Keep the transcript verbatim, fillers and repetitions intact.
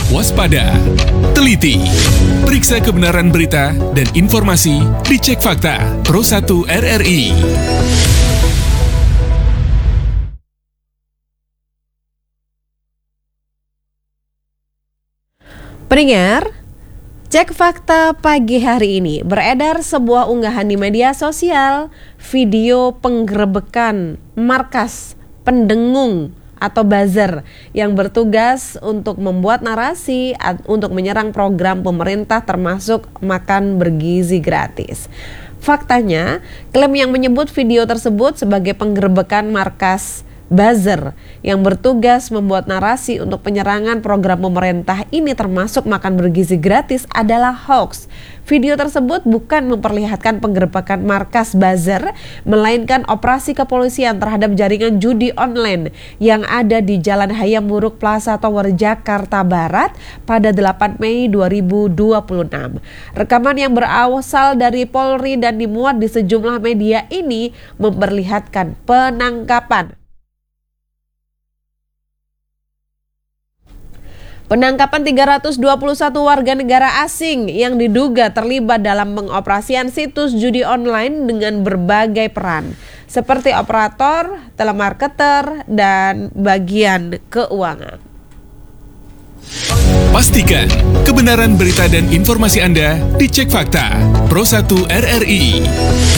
waspada, teliti. Periksa kebenaran berita dan informasi di Cek Fakta Pro satu R R I. Pendengar, Cek Fakta pagi hari ini beredar sebuah unggahan di media sosial video penggerebekan markas pendengung atau buzzer yang bertugas untuk membuat narasi untuk menyerang program pemerintah termasuk makan bergizi gratis. Faktanya, klaim yang menyebut video tersebut sebagai penggerebekan markas buzzer yang bertugas membuat narasi untuk penyerangan program pemerintah ini termasuk makan bergizi gratis adalah hoax. Video tersebut bukan memperlihatkan penggerebekan markas buzzer, melainkan operasi kepolisian terhadap jaringan judi online yang ada di Jalan Hayam Wuruk Plaza Tower Jakarta Barat pada delapan Mei dua ribu dua puluh enam. Rekaman yang berasal dari Polri dan dimuat di sejumlah media ini memperlihatkan penangkapan Penangkapan tiga ratus dua puluh satu warga negara asing yang diduga terlibat dalam pengoperasian situs judi online dengan berbagai peran, seperti operator, telemarketer, dan bagian keuangan. Pastikan kebenaran berita dan informasi Anda di Cek Fakta Pro satu R R I.